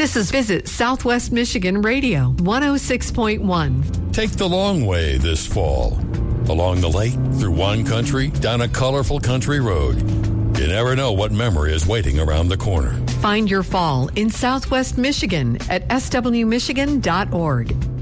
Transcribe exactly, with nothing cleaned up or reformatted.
This is Visit Southwest Michigan Radio, one oh six point one. Take the long way this fall. Along the lake, through wine country, down a colorful country road. You never know what memory is waiting around the corner. Find your fall in Southwest Michigan at s w michigan dot org.